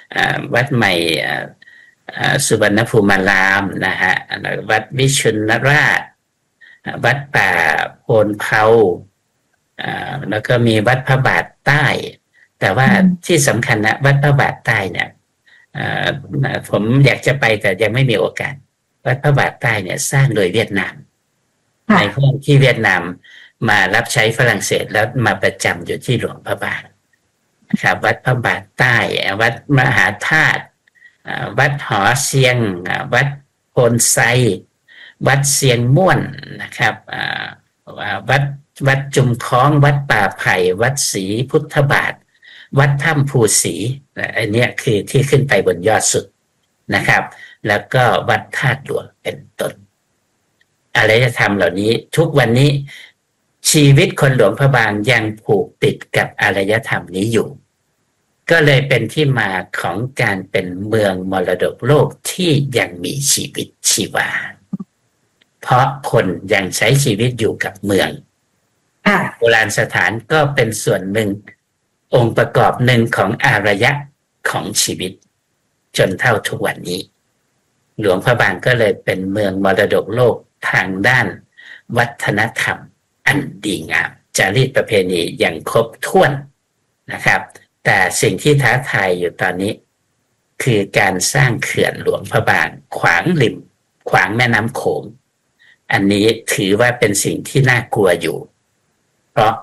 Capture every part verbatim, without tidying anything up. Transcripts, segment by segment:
วัดใหม่สุวรรณภูมิารามนะฮะวัดวิชุนราชวัดป่าโพนเผาแล้วก็มีวัดพระบาทใต้แต่ว่าที่สำคัญนะวัดพระบาทใต้เนี่ยผมอยากจะไปแต่ยังไม่มีโอกาสวัดพระบาทใต้เนี่ยสร้างโดยเวียดนามในห้องที่เวียดนามมารับใช้ฝรั่งเศสแล้วมาประจำอยู่ที่หลวงพระบาทนะครับวัดพระบาทใต้วัดมหาธาตุวัดหอเซียงวัดโพนไซวัดเซียงม่วนนะครับวัดวัดจุมคล้องวัดป่าไผ่วัดศรีพุทธบาทวัดถ้ำภูศรีอันนี้คือที่ขึ้นไปบนยอดสุดนะครับแล้วก็วัดธาตุหลวงเป็นต้นอารยธรรมเหล่านี้ทุกวันนี้ชีวิตคนหลวงพระบางยังผูกติดกับอารยธรรมนี้อยู่ก็เลยเป็นที่มาของการเป็นเมืองมรดกโลกที่ยังมีชีวิตชีวาเพราะคนยังใช้ชีวิตอยู่กับเมืองโบราณสถานก็เป็นส่วนหนึ่งองค์ประกอบหนึ่งของอารยะของชีวิตจนเท่าทุกวันนี้หลวงพระบางก็เลยเป็นเมืองมรดกโลกทางด้านวัฒนธรรมอันดีงามจารีตประเพณีอย่างครบถ้วนนะครับแต่สิ่งที่ท้าทายอยู่ตอนนี้คือการสร้างเขื่อนหลวงพระบางขวางริมขวางแม่น้ำโขงอันนี้ถือว่าเป็นสิ่งที่น่ากลัวอยู่เพราะ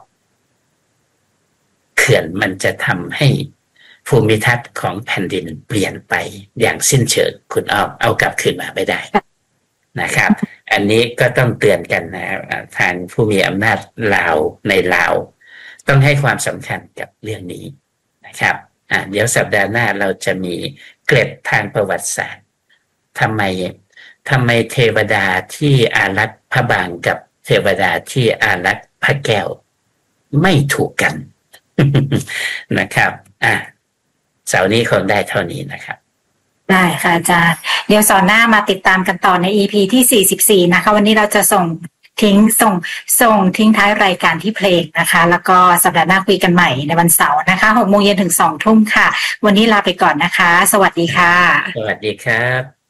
เขื่อนมันจะทำให้ภูมิทัศน์ของแผ่นดินเปลี่ยนไปอย่างสิ้นเชิงคุณอ้อมเอากลับคืนมาไม่ได้นะครับอันนี้ก็ต้องเตือนกันนะทางผู้มีอำนาจลาวในลาวต้องให้ความสำคัญกับเรื่องนี้นะครับอ่ะเดี๋ยวสัปดาห์หน้าเราจะมีเกร็ดทางประวัติศาสตร์ทำไมทำไมเทวดาที่อารักษ์พระบางกับเทวดาที่อารักษ์พระแก้วไม่ถูกกัน นะครับอ่ะเสาร์นี้คงได้เท่านี้นะครับได้ค่ะอาจารย์เดี๋ยวสอนหน้ามาติดตามกันต่อใน อี พี ที่สี่สิบสี่นะคะวันนี้เราจะส่งทิ้งส่งส่งทิ้งท้ายรายการที่เพลงนะคะแล้วก็สัปดาห์หน้าคุยกันใหม่ในวันเสาร์นะคะหกโมงเย็นถึงสองทุ่มค่ะวันนี้ลาไปก่อนนะคะสวัสดีค่ะสวัสดีครับ